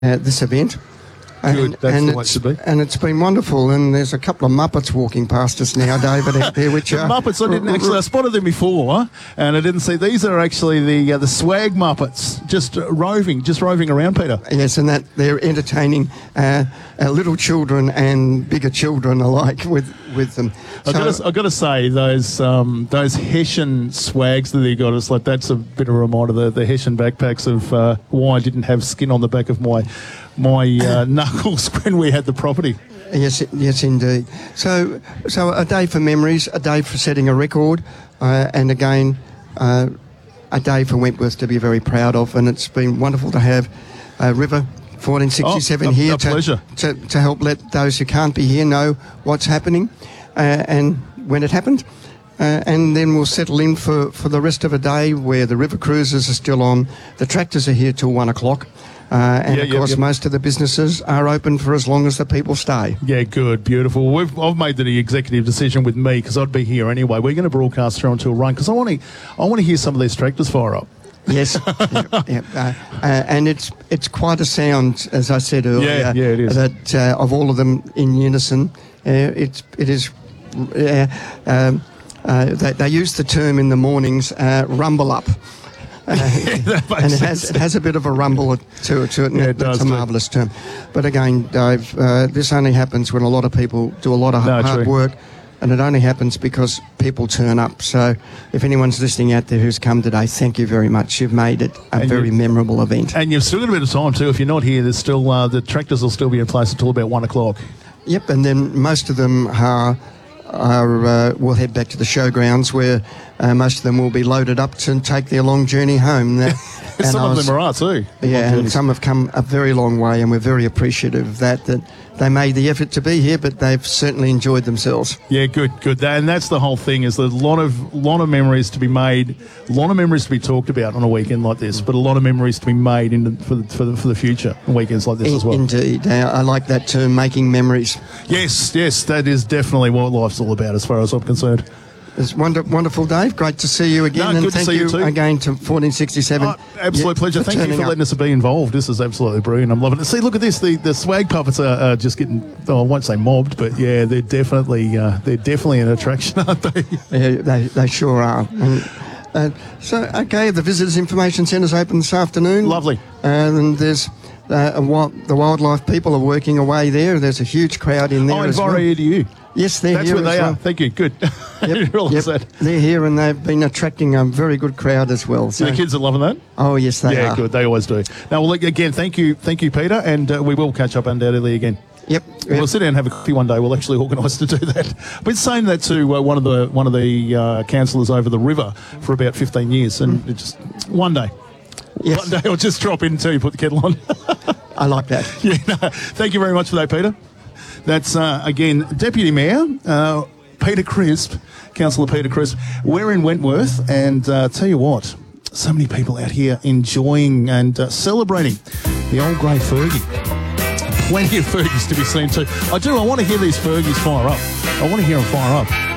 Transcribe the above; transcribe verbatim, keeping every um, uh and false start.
uh, this event. Good, and, that's and the way it should be. And it's been wonderful, and there's a couple of Muppets walking past us now, David, out there, which the are... Muppets, I didn't actually, I spotted them before, and I didn't see, these are actually the uh, the swag Muppets, just uh, roving, just roving around, Peter. Yes, and that they're entertaining uh, uh, little children and bigger children alike with, with them. I've got to, I've got to say, those um, those Hessian swags that they got us, like that's a bit of a reminder, the, the Hessian backpacks of uh, why I didn't have skin on the back of my my uh, knuckles when we had the property. Yes, yes, indeed. So, so a day for memories, a day for setting a record, uh, and again, uh, a day for Wentworth to be very proud of. And it's been wonderful to have uh, River fourteen sixty-seven oh, a, here a to, to to help let those who can't be here know what's happening uh, and when it happened. Uh, and then we'll settle in for, for the rest of a day where the river cruises are still on. The tractors are here till one o'clock. Uh, and, yeah, of yep, course, yep. most of the businesses are open for as long as the people stay. Yeah, good, beautiful. We've, I've made the executive decision with me, because I'd be here anyway. We're going to broadcast through until rain, because I want to I want to hear some of these tractors fire up. Yes, yeah, yeah. Uh, uh, and it's it's quite a sound, as I said earlier. Yeah, yeah, it is. That uh, of all of them in unison, uh, it's it is. Uh, um, uh, they, they use the term in the mornings, uh, rumble up. Uh, and it has it has a bit of a rumble to it, to it and yeah, it it that's does a too. marvellous term. But again, Dave, uh, this only happens when a lot of people do a lot of No, hard true. work, and it only happens because people turn up. So if anyone's listening out there who's come today, thank you very much. You've made it a And very you- memorable event. And you've still got a bit of time too. If you're not here, there's still uh, the tractors will still be in place until about one o'clock. Yep, and then most of them are, are uh, will head back to the showgrounds where uh, most of them will be loaded up to take their long journey home. That- and Some I of was- them are too. Yeah, and some have come a very long way, and we're very appreciative of that, that they made the effort to be here, but they've certainly enjoyed themselves. Yeah, good, good. And that's the whole thing, is there's a lot of lot of memories to be made, a lot of memories to be talked about on a weekend like this, but a lot of memories to be made in the, for, the, for, the, for the future on weekends like this In- as well. Indeed. Uh, I like that term, making memories. Yes, yes, that is definitely what life's all about as far as I'm concerned. It's wonder, wonderful, Dave. Great to see you again. No, and good to thank see you you, too. again to fourteen sixty-seven. Oh, absolute Yeah, pleasure. Thank you turning for up. letting us be involved. This is absolutely brilliant. I'm loving it. See, look at this. The the swag puppets are, are just getting, oh, I won't say mobbed, but yeah, they're definitely uh, they're definitely an attraction, aren't they? Yeah, they, they sure are. And, uh, so, okay, the Visitors Information Centre's open this afternoon. Lovely. And there's uh, a, wi- the wildlife people are working away there. There's a huge crowd in there Oh, as well. Enviro to you. Yes, they're That's here where as they well. are. Thank you. Good. I Yep, didn't realise yep. that. They're here and they've been attracting a very good crowd as well. So, The kids are loving that. oh, yes, they yeah, are. good. They always do. Now, well, look, again, thank you, thank you, Peter, and uh, we will catch up undoubtedly again. Yep. We'll yep. sit down and have a coffee one day. We'll actually organise to do that. I've been saying that to uh, one of the one of the uh, councillors over the river for about fifteen years, and it just one day, Yes. one day I'll just drop in until you put the kettle on. I like that. Yeah, no, thank you very much for that, Peter. That's, uh, again, Deputy Mayor uh, Peter Crisp, Councillor Peter Crisp. We're in Wentworth, and uh, tell you what, so many people out here enjoying and uh, celebrating the old grey Fergie. Plenty of Fergies to be seen too. I do, I want to hear these Fergies fire up. I want to hear them fire up.